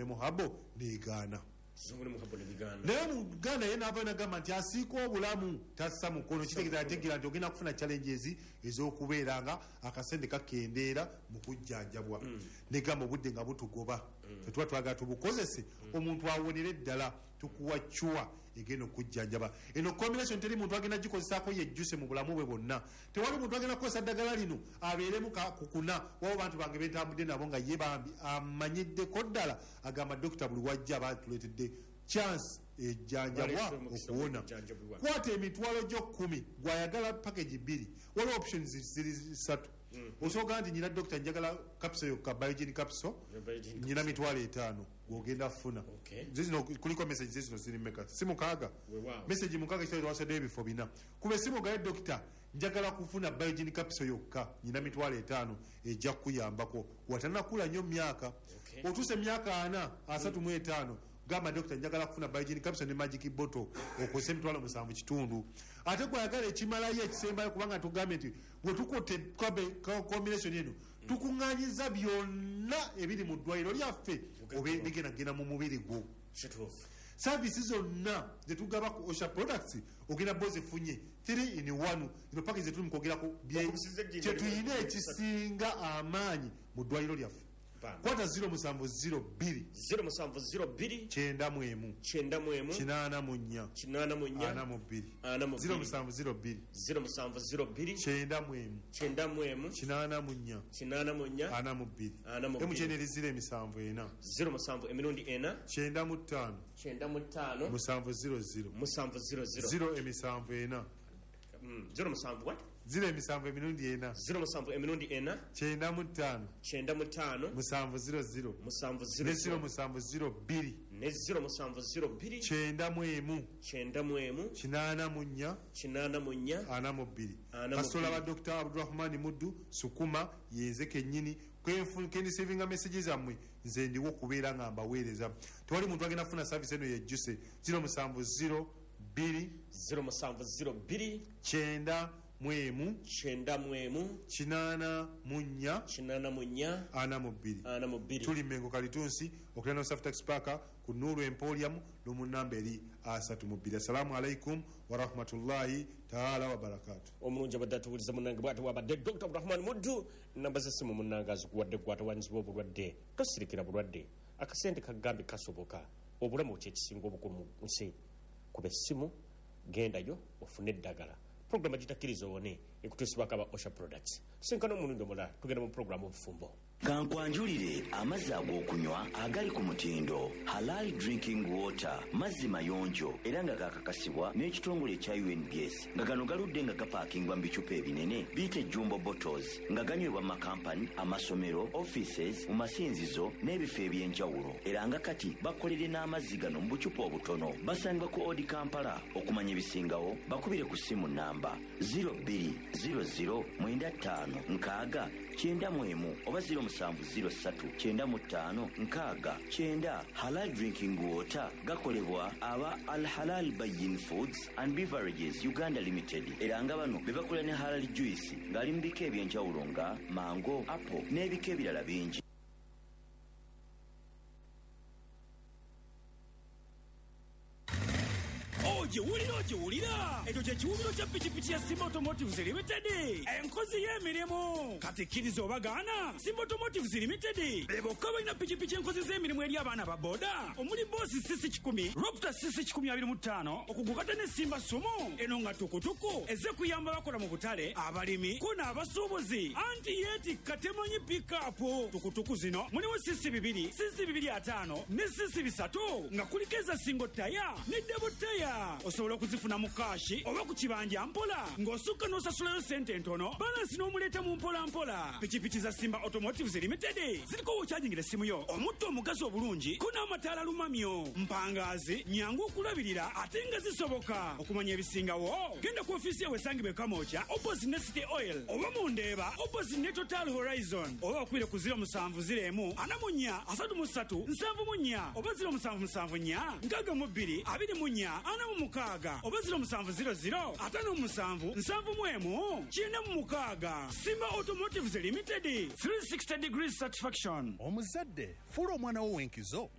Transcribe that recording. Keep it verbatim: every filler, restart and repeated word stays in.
muhabo neegaana. Naye mu Uganda ye n'ava n'agamba nti asiika obulamu tassa mukono kitegeeza ategeera nti ogenda kufuna challenges ez'okubeera nga akasente kakendeera mu kujjanjabwa negamba obudde nga butugoba fe tuba twagala tubukozese omuntu awonere ddala tukuwa cuwa egenda okujjanjaba. Eno combination teri muntu agenda gikozesaako yejjuse mu bulamu bwe bwonna. Tewali muntu agenda kukozesa ddagala lino abeeremu kukuna wabo bantu bange bentambudde nabo nga ye bambi amanyiddeko ddala agamba dokita buli wajja abatuleetedde chance ejjanjabwa okuwona. Kwata emitwalo gyo kkumi gwayagala package bbiri waliwo options ziri ssatu. Osooka nti nyina dokita njagala kapso yokka Biogen kapso nyina mitwalo etaano gwogenda funa. Zino kuliko message zino ziri mmeka si mukaaga message mukaaga kitali twasaddeyo ebifo bina kuba essimu gaye dokita njagala kufuna Biogen kapso yokka nyina mitwalo etaano ejja kuyambako watanakula nnyo myaka otuuse emyaka ana asatu mu etaano gamba dokita njagala kufuna Biogen kapso ne magic bottle okozesa emitwalo musanvu kitundu ate gwayagala ekimalayo ekisembayo kubanga tugambe nti bwe tukotte combination eno tukuŋŋaanyiza byonna ebiri mu ddwaliro lyaffe oba bigenda kugenda mu mubiri gwo. Services zonna zetugaba ku Osha products ogenda bozifunye three in one ino package zetuli mukwogerako kyetuyina ekisinga amaanyi mu ddwaliro lyaffe. Kwata zero musanvu zero bbiri zero musanvu zero bbiri kyenda mu emu kyenda mu emu kinaana mu nnya kinaana mu nnya ana mu bbiri ana mu zero musanvu zero bbiri zero musanvu zero bbiri kyenda mu emu kyenda mu emu kinaana mu nnya kinaana mu nnya ana mu bbiri ana mu bbiri emukyenderi ziro emisanvu ena zero musanvu emirundi ena kyenda mu ttaano kyenda mu ttaano musanvu ziro ziro musanvu ziro ziro ziro emisanvu ena zero musanvu what ziro emisanvu emirundi ena ziro musanvu emirundi ena kyenda mu ttaano kyenda mu ttaano musanvu ziro ziro musanvu ziro ne ziro musanvu ziro bbiri ne ziro musanvu ziro bbiri kyenda mu emu kyenda mu emu kinaana mu nnya kinaana mu nnya ana mu bbiri kasola ba Dokita Abdurrahman Muddu Sukuma yenze kennyini kendisivinga messages zammwe nze ndiwo okubeera nga mbaweereza. Tewali muntu agenda kufuna service eno yejjuse. Ziro musanvu ziro bbiri ziro musanvu ziro bbiri kyenda mu emu kyenda mu emu kinaana mu nnya kinaana mu nnya ana mu bbiri ana mu bbiri. Tuli Mengo Kalitunsi okulana Saftax Park ku Nuru Emporium n'omunamba eri asatu mu bbiri. Assalamu alaikum wa rahmatullahi taala wa barakatuh. Omulungi abadde atuwuliza munnange bw'ati wabadde Dokita Abdurrahman Muddu namba z'essimu munnange azikuwadde gwatawanyizibwa obulwadde tosirikira bulwadde akasente kagambi kasoboka obulamu kyekisinga obukulu mu nsi kuba essimu gendayo ofune eddagala. Programu agitakkiriza owone ekutuusibwako aba Osha Products. Tusenkana omulundi omulala tugenda mu programu obufumbo. Kankwanjulire amazzi ag'okunywa agali ku mutindo Halal Drinking Water mazzi mayonjo era nga gakakasibwa n'ekitongole ekya U N B S nga gano galudde nga gapaakingwa mu bicupa ebinene biyite jumbo bottles nga ganywebwa mu makampani amasomero offices mu masinzizo n'ebifo eby'enjawulo era nga kati bakolere n'amazzi gano mu bucupa obutono. Basangibwa ku Odi Kampala. Okumanya ebisingawo bakubire ku ssimu namba zero bbiri zero zero mwenda ttaano nkaaga kyenda mu emu oba zero musanvu ziro ssatu kyenda mu ttaano nkaaga kyenda. Halal Drinking Water gakolebwa aba Al Halal Bayin Foods and Beverages Uganda Limited era nga bano be bakola ne Halal Juice ng'ali mu bika eby'enjawulo nga mango, apple n'ebika ebirala bingi. Ojiwulira ojiwulira ekyo kye kiwumiro kya pikipiki ya Simba Automotives Limited enkozi y'emirimu kati kkiriza obagaana. Simba Automotives Limited bebokka balina pikipiki enkozi z'emirimu eri abaana ba boda omuli boosi sisi kikumi Raptor sisi kikumi abiri mu ttaano okugukata ne Simba Sumo eno nga tukutuku ezze kuyamba bakola mu butale abalimi ko n'abasuubuzi anti yeetikka temanyi pikapu tukutuku zino mulimu sisi bibiri sisi bibiri ataano ne sisi bisatu nga kuliko eza singo taya ne debo taya. Osobola okuzifuna mu kashi oba ku kibanja mpola ng'osukka n'osasulayo sente ntono balansi n'omuleeta mu mpola mpola. Pikipiki za Simba Automotives Limited ziriko wokyajingira essimu yo omutto omugazi obulungi ko n'amataala lumamyo mpangaazi nyangu okulabirira ate nga zisoboka. Okumanya ebisingawo genda ku ofiisi yawe esangibwe Kamooja opposite ne City Oil oba mu Ndeeba opposite ne Total Horizon oba okwire ku ziro musanvu ziro emu ana mu nnya asatu mu ssatu nsanvu mu nnya oba ziro musanvu musanvu nnya nkaaga mu bbiri abiri mu nnya ana mu mukaaga oba ziro musanvu ziro ziro ataano mu musanvu nsanvu mu emu kyenda mu mukaaga. Simba Automotives Limited three sixty degrees satisfaction. Omuzadde fuula omwana wo w'enkizo